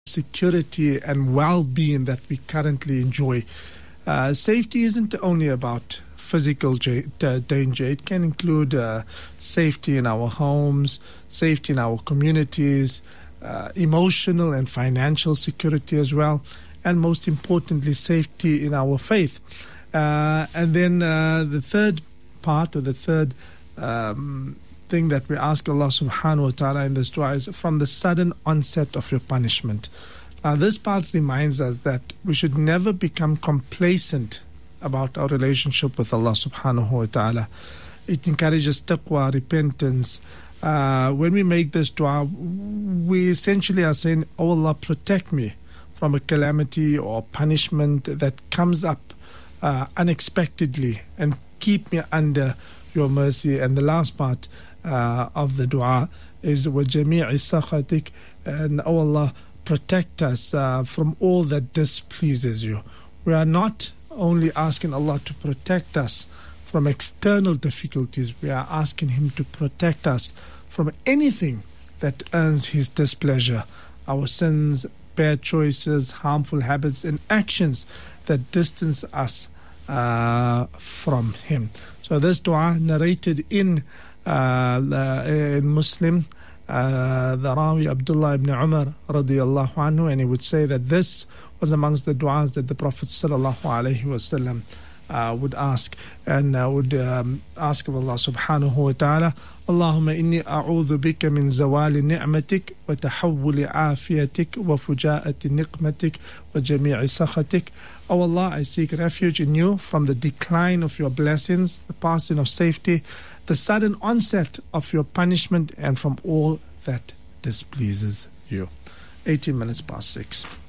security and well-being that we currently enjoy. Safety isn't only about physical danger. It can include safety in our homes, safety in our communities, emotional and financial security as well, and most importantly, safety in our faith. And then the third part, or the third thing that we ask Allah subhanahu wa ta'ala in this dua is from the sudden onset of your punishment. Now this part reminds us that we should never become complacent about our relationship with Allah subhanahu wa ta'ala. It encourages taqwa, repentance. When we make this dua, we essentially are saying, "Oh Allah, protect me from a calamity or punishment that comes up unexpectedly, and keep me under your mercy." And the last part of the dua is وَجَمِيعِ سَخَطِكَ, and oh Allah, protect us from all that displeases you. We are not only asking Allah to protect us from external difficulties, we are asking Him to protect us from anything that earns His displeasure, our sins, bad choices, harmful habits and actions that distance us from Him. So this dua narrated in Muslim, the Rawi Abdullah ibn Umar radiyallahu anhu, and he would say that this was amongst the du'as that the Prophet sallallahu alaihi wasallam would ask, and would ask of Allah subhanahu wa ta'ala, Allahumma inni a'udhu bika min zawali ni'matik wa tahawwuli afiyatik wa fujaati niqmatik wa jami'i sakhatik. O Allah, I seek refuge in you from the decline of your blessings, the passing of safety, the sudden onset of your punishment, and from all that displeases you. 18 minutes past 6.